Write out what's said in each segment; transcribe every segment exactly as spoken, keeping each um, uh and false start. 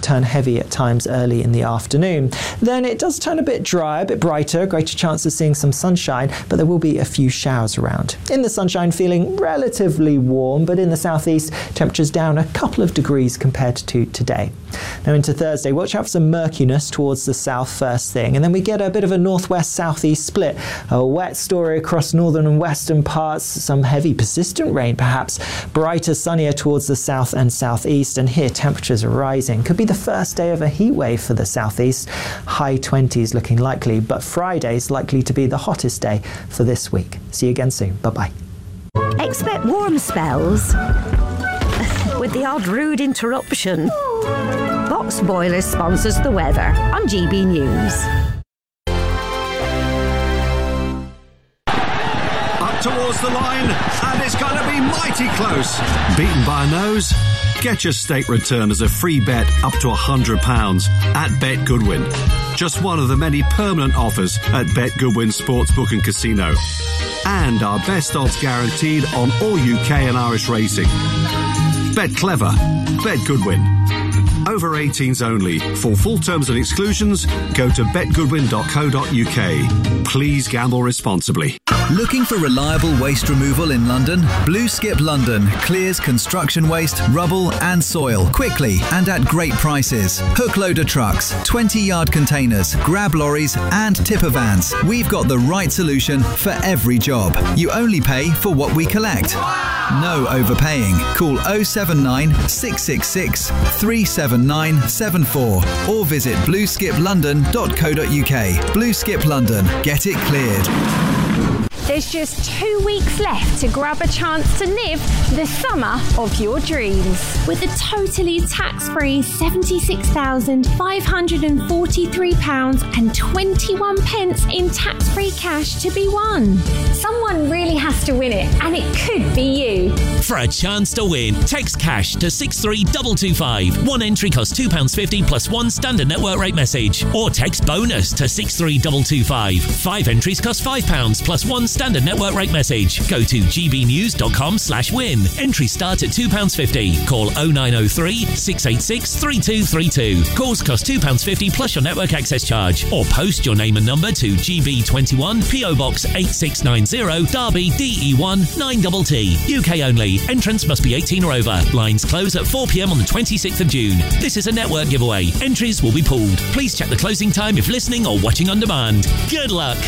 turn heavy at times early in the afternoon. Then it does turn a bit drier, a bit brighter, greater chance of seeing some sunshine, but there will be a few showers around. In the sunshine, feeling relatively warm, but in the southeast, temperatures down a couple of degrees compared to today. Now into Thursday, watch out for some murkiness towards the south first thing, and then we get a bit of a northwest-southeast split. A wet story across northern and western parts, some heavy persistent rain perhaps, brighter, sunnier towards the south and southeast, and here temperatures are rising. Could be the first day of a heat wave for the southeast, high twenties looking likely, but Friday's likely to be the hottest day for this week. See you again soon. Bye-bye. Expect warm spells with the odd rude interruption. Box Boilers sponsors the weather on G B News. Up towards the line, and it's going to be mighty close. Beaten by a nose? Get your stake return as a free bet up to one hundred pounds at Bet Goodwin. Just one of the many permanent offers at Bet Goodwin Sportsbook and Casino. And our best odds guaranteed on all U K and Irish racing. Bet clever. Bet Goodwin. Over eighteens only. For full terms and exclusions, go to bet goodwin dot co dot U K. Please gamble responsibly. Looking for reliable waste removal in London? Blue Skip London clears construction waste, rubble and soil quickly and at great prices. Hook loader trucks, twenty yard containers, grab lorries and tipper vans. We've got the right solution for every job. You only pay for what we collect. No overpaying. Call oh seven nine, six six six, three seven nine seven four or visit blue skip london dot co dot U K. Blue Skip London. Get it cleared. There's just two weeks left to grab a chance to live the summer of your dreams. With a totally tax-free seventy-six thousand five hundred forty-three pounds and twenty-one pence in tax-free cash to be won. Someone really has to win it, and it could be you. For a chance to win, text cash to six three two two five. One entry costs two pounds fifty plus one standard network rate message. Or text bonus to six three two two five. Five entries cost five pounds plus one standard network rate message. Go to g b news dot com slash win. Entries start at two pounds fifty. Call oh nine oh three, six eight six, three two three two. Calls cost two pounds fifty plus your network access charge. Or post your name and number to G B twenty-one, P O Box eight six nine zero, Derby, D E one nine T T. U K only. Entrants must be eighteen or over. Lines close at four p m on the twenty-sixth of June. This is a network giveaway. Entries will be pooled. Please check the closing time if listening or watching on demand. Good luck.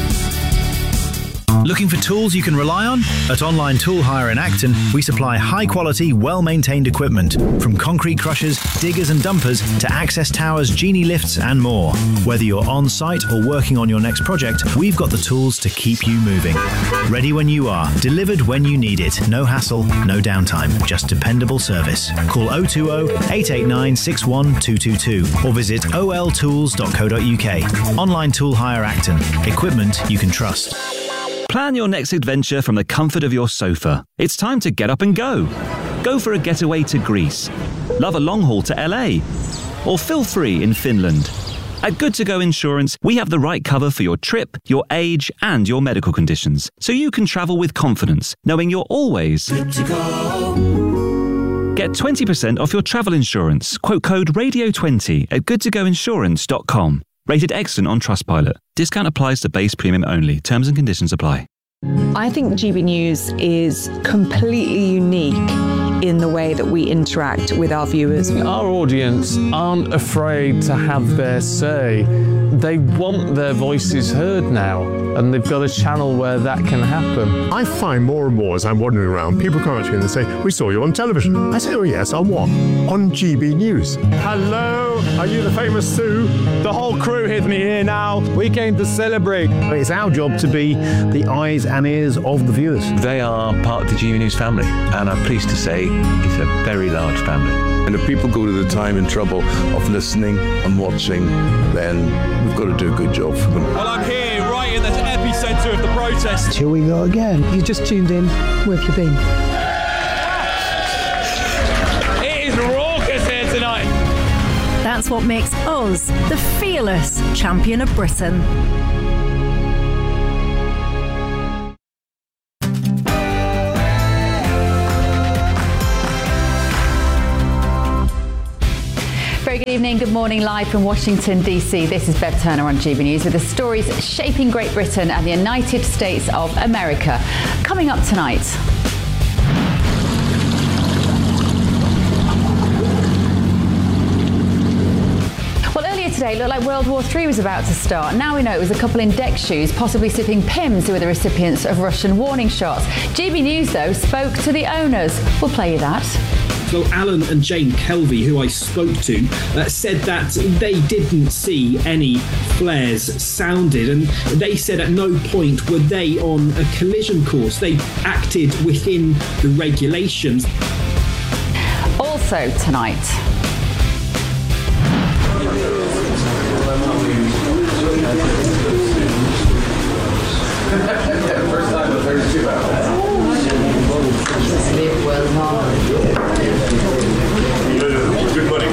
Looking for tools you can rely on? At Online Tool Hire in Acton, we supply high-quality, well-maintained equipment, from concrete crushers, diggers and dumpers to access towers, genie lifts and more. Whether you're on-site or working on your next project, we've got the tools to keep you moving. Ready when you are, delivered when you need it. No hassle, no downtime, just dependable service. Call oh two oh, eight eight nine, six one two two two or visit o l tools dot co dot U K. Online Tool Hire Acton. Equipment you can trust. Plan your next adventure from the comfort of your sofa. It's time to get up and go. Go for a getaway to Greece. Love a long haul to L A. Or feel free in Finland. At Good to Go Insurance, we have the right cover for your trip, your age, and your medical conditions, so you can travel with confidence, knowing you're always good to go. Get twenty percent off your travel insurance. Quote code radio twenty at good to go insurance dot com. Rated excellent on Trustpilot. Discount applies to base premium only. Terms and conditions apply. I think G B News is completely unique in the way that we interact with our viewers. Our audience aren't afraid to have their say. They want their voices heard now, and they've got a channel where that can happen. I find more and more as I'm wandering around, people come up to me and they say, "We saw you on television." I say, "Oh yes, on what?" "On G B News." Hello, are you the famous Sue? The whole crew hid me here now. We came to celebrate. It's our job to be the eyes and ears of the viewers. They are part of the G B News family, and I'm pleased to say it's a very large family. And if people go to the time and trouble of listening and watching, then we've got to do a good job for them. Well, I'm here right in the epicentre of the protest. Here we go again. You just tuned in. Where have you been? It is raucous here tonight. That's what makes us the fearless champion of Britain. Very Very good evening, good morning, live from Washington, D C. This is Bev Turner on G B News with the stories shaping Great Britain and the United States of America. Coming up tonight. Today it looked like World War Three was about to start. Now we know it was a couple in deck shoes, possibly sipping Pimm's, who were the recipients of Russian warning shots. G B News, though, spoke to the owners. We'll play you that. So Alan and Jane Kelvey, who I spoke to, uh, said that they didn't see any flares sounded, and they said at no point were they on a collision course. They acted within the regulations. Also tonight. First time in thirty-two hours. Good morning.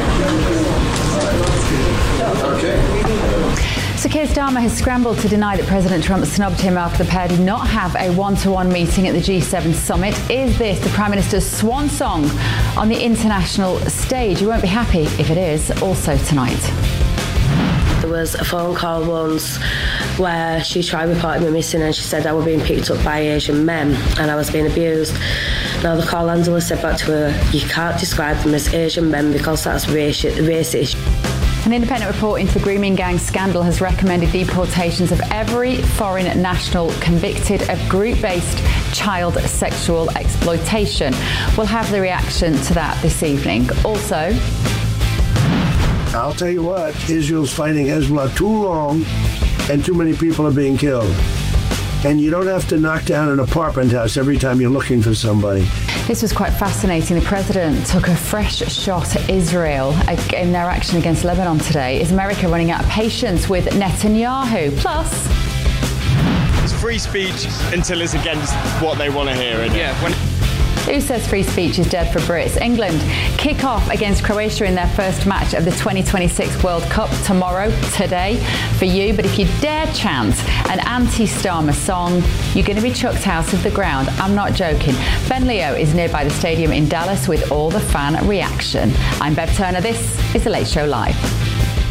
Okay. So Keir Starmer has scrambled to deny that President Trump snubbed him after the pair did not have a one-to-one meeting at the G seven summit. Is this the Prime Minister's swan song on the international stage? You won't be happy if it is. Also tonight. There was a phone call once where she tried reporting me missing, and she said I was being picked up by Asian men and I was being abused. Now the call handler said back to her, you can't describe them as Asian men because that's raci- racist. An independent report into the grooming gang scandal has recommended deportations of every foreign national convicted of group-based child sexual exploitation. We'll have the reaction to that this evening. Also, I'll tell you what, Israel's fighting Hezbollah too long and too many people are being killed. And you don't have to knock down an apartment house every time you're looking for somebody. This was quite fascinating. The president took a fresh shot at Israel in their action against Lebanon today. Is America running out of patience with Netanyahu? Plus, it's free speech until it's against what they want to hear, isn't it? Yeah. When- Who says free speech is dead for Brits? England kick off against Croatia in their first match of the twenty twenty-six World Cup tomorrow, today, for you. But if you dare chant an anti-Starmer song, you're going to be chucked out of the ground. I'm not joking. Ben Leo is nearby the stadium in Dallas with all the fan reaction. I'm Bev Turner. This is The Late Show Live.